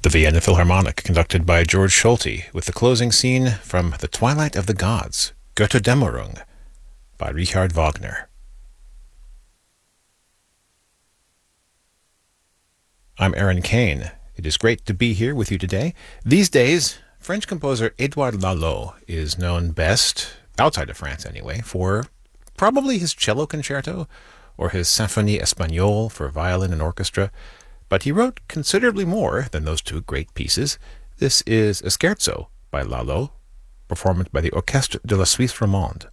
The Vienna Philharmonic, conducted by George Solti, with the closing scene from The Twilight of the Gods, Götterdämmerung, by Richard Wagner. I'm Aaron Kane. It is great to be here with you today. These days, French composer Édouard Lalo is known best, outside of France anyway, for probably his cello concerto or his Symphonie Espagnole for violin and orchestra. But he wrote considerably more than those two great pieces. This is a scherzo by Lalo, performed by the Orchestre de la Suisse Romande.